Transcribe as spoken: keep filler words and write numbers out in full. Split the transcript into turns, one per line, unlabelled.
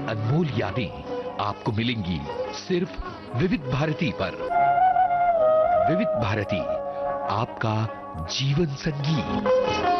अनमोल यादें आपको मिलेंगी सिर्फ विविध भारती पर। विविध भारती, आपका जीवन संगीत।